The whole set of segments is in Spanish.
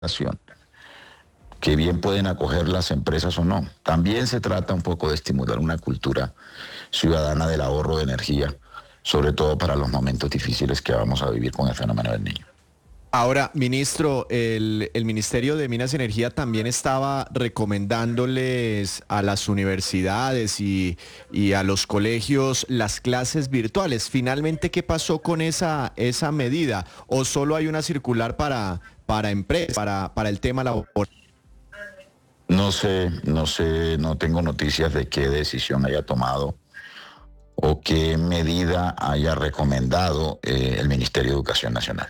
que bien pueden acoger las empresas o no. También se trata un poco de estimular una cultura ciudadana del ahorro de energía, sobre todo para los momentos difíciles que vamos a vivir con el fenómeno del Niño. Ahora, ministro, el Ministerio de Minas y Energía también estaba recomendándoles a las universidades y a los colegios las clases virtuales. Finalmente, ¿qué pasó con esa medida? ¿O solo hay una circular para empresas, para el tema laboral? No sé, no tengo noticias de qué decisión haya tomado o qué medida haya recomendado el Ministerio de Educación Nacional.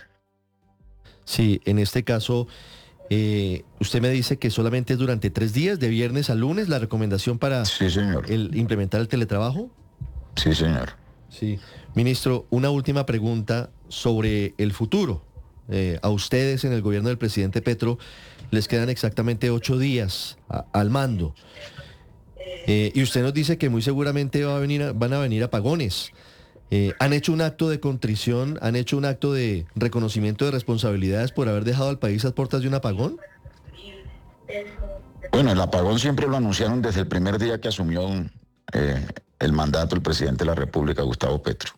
Sí, en este caso, usted me dice que solamente es durante 3 días, de viernes a lunes, la recomendación para Sí, señor. Implementar el teletrabajo. Sí, señor. Sí. Ministro, una última pregunta sobre el futuro. A ustedes en el gobierno del presidente Petro les quedan exactamente 8 días al mando. Y usted nos dice que muy seguramente van a venir apagones. ¿Han hecho un acto de contrición, han hecho un acto de reconocimiento de responsabilidades por haber dejado al país a puertas de un apagón? Bueno, el apagón siempre lo anunciaron desde el primer día que asumió el mandato el presidente de la República, Gustavo Petro.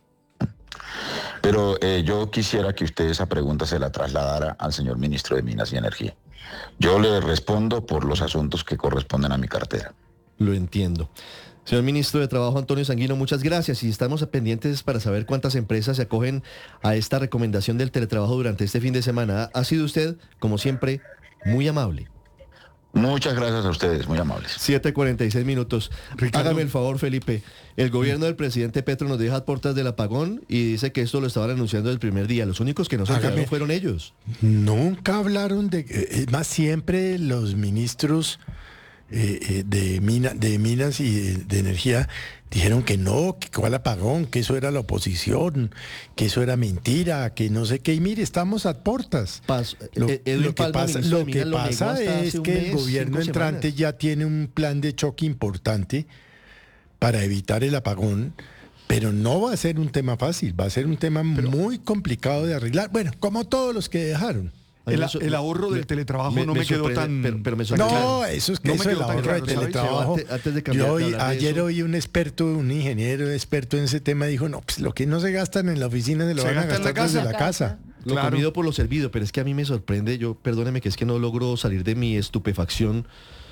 Pero yo quisiera que usted esa pregunta se la trasladara al señor ministro de Minas y Energía. Yo le respondo por los asuntos que corresponden a mi cartera. Lo entiendo. Señor ministro de Trabajo, Antonio Sanguino, muchas gracias y estamos pendientes para saber cuántas empresas se acogen a esta recomendación del teletrabajo durante este fin de semana. Ha sido usted, como siempre, muy amable. Muchas gracias a ustedes, muy amables. 7:46 minutos. Ricardo. Hágame el favor, Felipe. El gobierno del presidente Petro nos deja a puertas del apagón y dice que esto lo estaban anunciando el primer día. Los únicos que no se enteraron fueron ellos. Nunca hablaron de... más siempre los ministros de Minas y de Energía dijeron que no, que cuál apagón, que eso era la oposición, que eso era mentira, que no sé qué. Y mire, estamos a puertas. Lo que pasa es que el gobierno entrante ya tiene un plan de choque importante para evitar el apagón, pero no va a ser un tema fácil, va a ser un tema muy complicado de arreglar. Bueno, como todos los que dejaron. El ahorro del teletrabajo no me quedó tan... Pero me no, eso es que no eso me el quedó tan ahorro claro, del ¿sabes? teletrabajo. Antes de cambiar, Ayer oí un experto, un ingeniero experto en ese tema, dijo, no, pues lo que no se gastan en la oficina se lo van a gastar desde la casa. Lo Claro. comido por lo servido, pero es que a mí me sorprende, perdóneme que es que no logro salir de mi estupefacción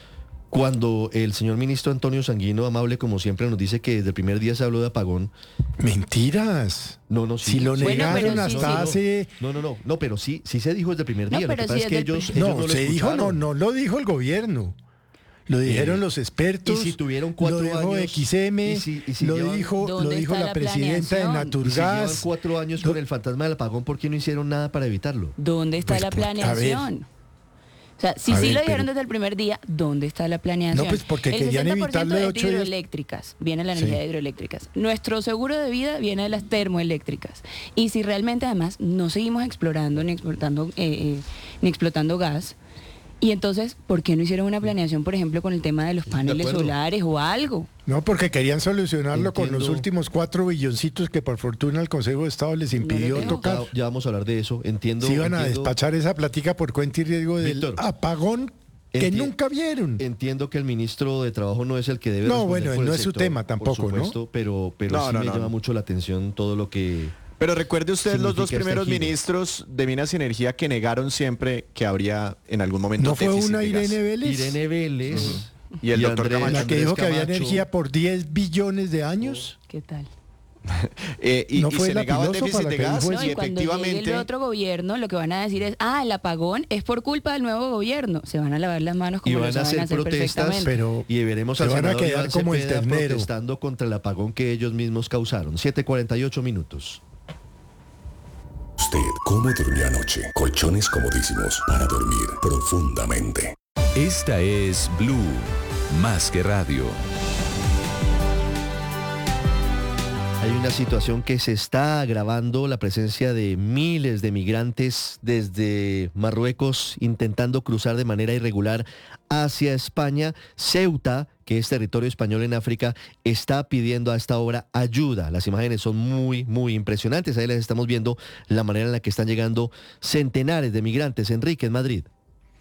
cuando el señor ministro Antonio Sanguino, amable como siempre, nos dice que desde el primer día se habló de apagón. Mentiras. No, sí. Si lo negaron pero sí, hasta hace... No, pero sí se dijo desde el primer día. No, Lo que pero pasa sí es que desde el ellos No, no lo se dijo, escucharon. no lo dijo el gobierno. Lo dijeron los expertos. Y si tuvieron 4 lo dijo años, XM, y si lo llevan- dijo ¿Dónde la está la presidenta de planeación? Y si llevan Naturgas. 4 años con el fantasma del apagón, ¿por qué no hicieron nada para evitarlo? ¿Dónde está Pues la a ver. planeación? O sea, si A sí ver, lo dijeron pero- desde el primer día, ¿dónde está la planeación? No, pues porque el querían 60% evitarle es de 8 días. hidroeléctricas, viene la energía Sí. de hidroeléctricas. Nuestro seguro de vida viene de las termoeléctricas. Y si realmente además no seguimos explorando ni explotando gas, y entonces, ¿por qué no hicieron una planeación, por ejemplo, con el tema de los paneles acuerdo. solares o algo? No, porque querían solucionarlo con los Entiendo. últimos 4 billoncitos que por fortuna el Consejo de Estado les impidió dejó. tocar. Ya vamos a hablar de eso. Entiendo. Se iban a entiendo- despachar esa plática por cuenta y riesgo del Víctor, apagón que enti- nunca vieron. Entiendo que el ministro de Trabajo no es el que debe No, responder bueno, por no el es su sector, tema tampoco, por supuesto, pero No, sí no, me no. llama mucho la atención todo lo que... Pero recuerde usted los dos Significa este primeros giro. ministros de Minas y Energía que negaron siempre que habría en algún momento ¿No fue déficit una de gas. Irene Vélez? Irene Vélez Y el doctor Andrés- Camacho. La que dijo que había Camacho. energía por 10 billones de años. ¿Qué tal? Y ¿No fue se la negaba el filósofa déficit la de que gas dijo No, eso? y y cuando llegue efectivamente... el otro gobierno, lo que van a decir es, el apagón es por culpa del nuevo gobierno. Se van a lavar las manos y como van lo a saben hacer hacer protestas, perfectamente. Pero y veremos se al van a senador quedar Iván como el Cepeda ternero. protestando contra el apagón que ellos mismos causaron. 7:48 minutos. ¿Usted cómo durmió anoche? Colchones comodísimos para dormir profundamente. Esta es Blue, más que radio. Hay una situación que se está agravando, la presencia de miles de migrantes desde Marruecos intentando cruzar de manera irregular hacia España. Ceuta, que es territorio español en África, está pidiendo a esta hora ayuda. Las imágenes son muy, muy impresionantes. Ahí les estamos viendo la manera en la que están llegando centenares de migrantes. Enrique, en Madrid.